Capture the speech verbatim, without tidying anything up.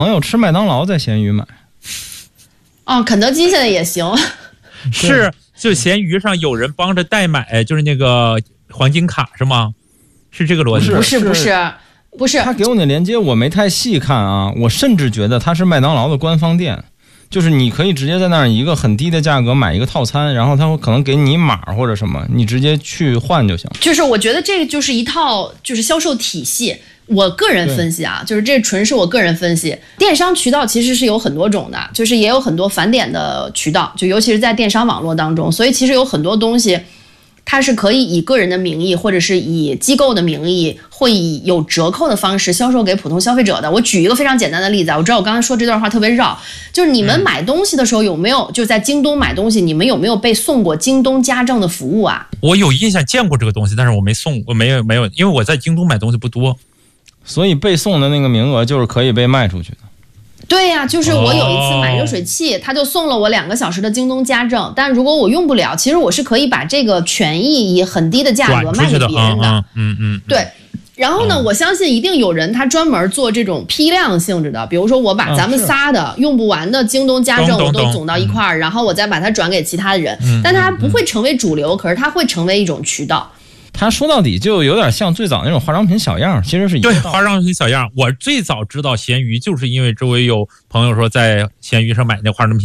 朋友吃麦当劳在闲鱼买。 哦，肯德基现在也行。 是，就闲鱼上有人帮着代买，就是那个黄金卡是吗？是这个逻辑？ 不是不是不是。 他给我那链接我没太细看啊，我甚至觉得它是麦当劳的官方店。就是你可以直接在那儿一个很低的价格买一个套餐，然后他会可能给你码或者什么，你直接去换就行。 就是我觉得这个就是一套就是销售体系。我个人分析啊，就是这纯是我个人分析。电商渠道其实是有很多种的，就是也有很多返点的渠道，就尤其是在电商网络当中，所以其实有很多东西。它是可以以个人的名义，或者是以机构的名义，会以有折扣的方式销售给普通消费者的。我举一个非常简单的例子啊，我知道我刚才说这段话特别绕，就是你们买东西的时候有没有，就在京东买东西，你们有没有被送过京东家政的服务啊？ 我有印象见过这个东西，但是我没送，我没有没有，因为我在京东买东西不多， 所以被送的那个名额就是可以被卖出去的。 对呀、啊，就是我有一次买热水器，他就送了我两个小时的京东家政，但如果我用不了，其实我是可以把这个权益以很低的价格卖给别人的。 嗯嗯嗯， 对。然后呢，我相信一定有人他专门做这种批量性质的，比如说我把咱们仨的用不完的京东家政我都总到一块儿，然后我再把它转给其他的人，但它不会成为主流，可是它会成为一种渠道。 它说到底就有点像最早那种化妆品小样，其实是一个对化妆品小样。我最早知道闲鱼，就是因为周围有朋友说在闲鱼上买那化妆品。